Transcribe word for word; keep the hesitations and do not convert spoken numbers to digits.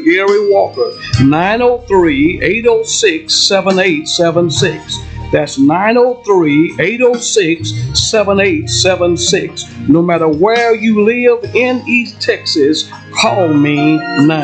Gary Walker. nine oh three, eight oh six, seven eight seven six. That's nine oh three, eight oh six, seven eight seven six. No matter where you live in East Texas, call me now.